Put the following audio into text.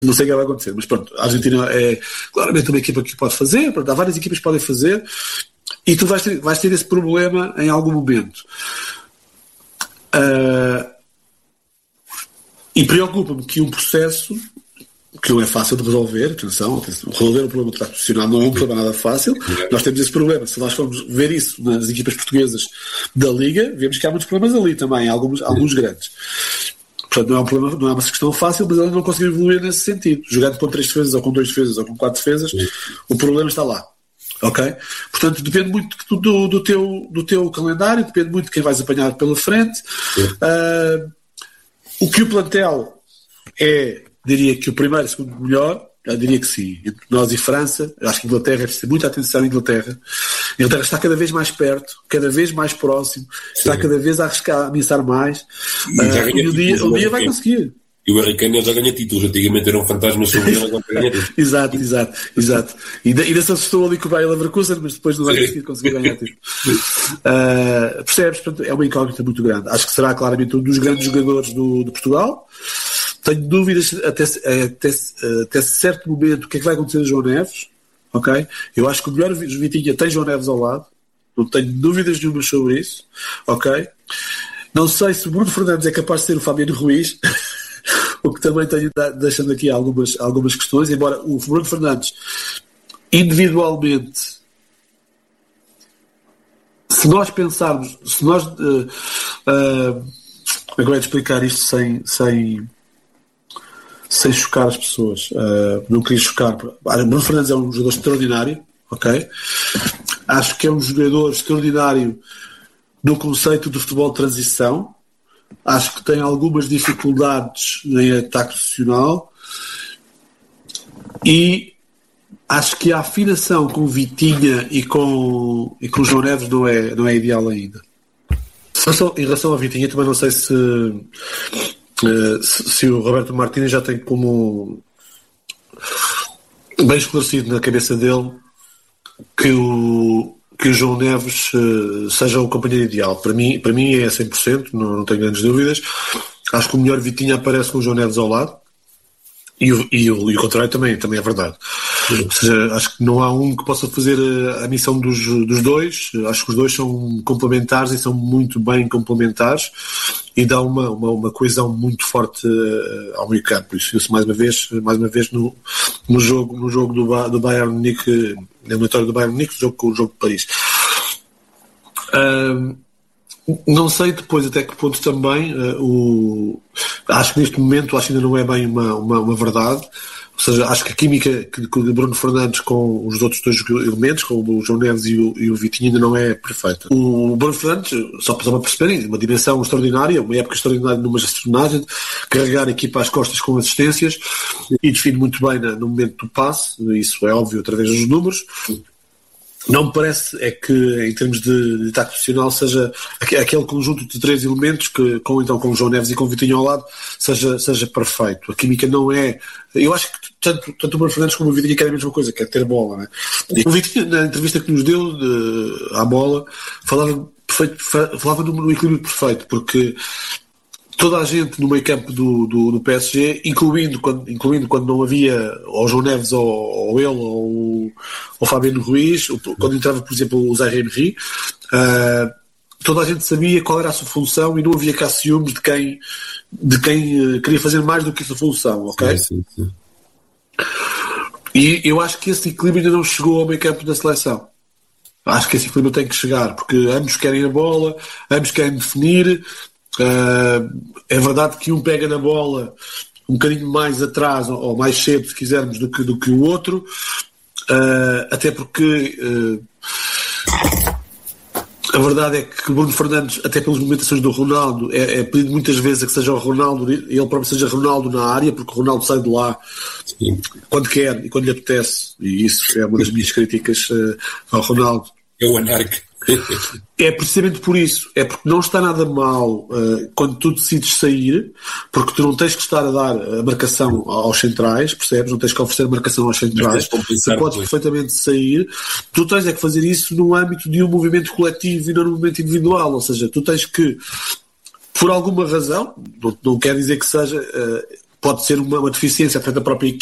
Não sei o que vai acontecer, mas pronto, a Argentina é claramente uma equipa que pode fazer, pronto, há várias equipas que podem fazer, e tu vais ter esse problema em algum momento. E preocupa-me que um processo que não é fácil de resolver, atenção, resolver um problema de trato profissional não é um problema nada fácil. Nós temos esse problema. Se nós formos ver isso nas equipas portuguesas da Liga, vemos que há muitos problemas ali também, alguns grandes. Portanto, não é um problema, não é uma questão fácil, mas eles não conseguem evoluir nesse sentido. Jogando com 3 defesas, ou com 2 defesas, ou com 4 defesas, o problema está lá. Ok? Portanto, depende muito do teu calendário, depende muito de quem vais apanhar pela frente. O que o plantel é, diria que o primeiro e segundo melhor, eu diria que sim. Entre nós e França, eu acho que Inglaterra, é preciso ter muita atenção à Inglaterra. A Inglaterra está cada vez mais perto, cada vez mais próximo, está cada vez a arriscar, a ameaçar mais. E um dia vai conseguir. E o Harry Kane já ganha títulos. Antigamente era um fantasma sobre ele, agora ganha títulos. Exato. E ainda se assustou ali com o Bayer Leverkusen, mas depois não vai conseguir ganhar títulos. Percebes? Portanto, é uma incógnita muito grande. Acho que será claramente um dos grandes jogadores de Portugal. Tenho dúvidas até certo momento o que é que vai acontecer a João Neves. Ok? Eu acho que o melhor Vitinha tem João Neves ao lado. Não tenho dúvidas nenhumas sobre isso. Ok? Não sei se o Bruno Fernandes é capaz de ser o Fabiano Ruiz. O que também tenho deixando aqui algumas questões, embora o Bruno Fernandes individualmente, se nós pensarmos, como é que eu ia explicar isto sem chocar as pessoas, não queria chocar. Bruno Fernandes é um jogador extraordinário, ok? Acho que é um jogador extraordinário no conceito do futebol de transição. Acho que tem algumas dificuldades em ataque posicional e acho que a afinação com o Vitinha e com o João Neves não é ideal ainda. Em relação ao Vitinha, também não sei se o Roberto Martínez já tem como bem esclarecido na cabeça dele que o João Neves seja o companheiro ideal. Para mim é 100%, não tenho grandes dúvidas. Acho que o melhor Vitinha aparece com o João Neves ao lado e o contrário também é verdade. Ou seja, acho que não há um que possa fazer a missão dos dois. Acho que os dois são complementares e são muito bem complementares e dá uma coesão muito forte ao meio campo. Isso mais uma vez no jogo do Bayern Munique, na eliminatória do Bayern Munique, o jogo de Paris. Não sei depois até que ponto também acho que neste momento acho que ainda não é bem uma verdade. Ou seja, acho que a química que o Bruno Fernandes com os outros dois elementos, com o João Neves e o Vitinho, ainda não é perfeita. O Bruno Fernandes, só para perceberem, uma dimensão extraordinária, uma época extraordinária no Manchester United, carregar a equipa às costas com assistências e define muito bem no momento do passe, isso é óbvio através dos números. Não me parece que em termos de ataque profissional seja aquele conjunto de 3 elementos que com o João Neves e com o Vitinho ao lado seja perfeito. A química não é... Eu acho que tanto o Bruno Fernandes como o Vitinho querem a mesma coisa, que é ter bola, não é? E o Vitinho, na entrevista que nos deu à bola, falava no equilíbrio perfeito, porque toda a gente no meio campo do PSG, incluindo quando não havia ou João Neves ou ele ou o Fabiano Ruiz, quando entrava, por exemplo, o Zaire Emery, toda a gente sabia qual era a sua função e não havia cá ciúmes de quem queria fazer mais do que essa função, ok? Sim. E eu acho que esse equilíbrio ainda não chegou ao meio campo da seleção. Acho que esse equilíbrio tem que chegar, porque ambos querem a bola, ambos querem definir. É verdade que um pega na bola um bocadinho mais atrás ou mais cedo, se quisermos, do que o outro, até porque a verdade é que o Bruno Fernandes, até pelas movimentações do Ronaldo, é pedido muitas vezes que seja o Ronaldo, ele próprio seja Ronaldo na área, porque o Ronaldo sai de lá quando quer e quando lhe apetece, e isso é uma das minhas críticas ao Ronaldo. É o anarco. É precisamente por isso, é porque não está nada mal quando tu decides sair, porque tu não tens que estar a dar a marcação aos centrais, percebes? Não tens que oferecer a marcação aos centrais, tu podes perfeitamente sair. Tu tens é que fazer isso no âmbito de um movimento coletivo e não no movimento individual, ou seja, tu tens que, por alguma razão, não quer dizer que seja pode ser uma deficiência até da própria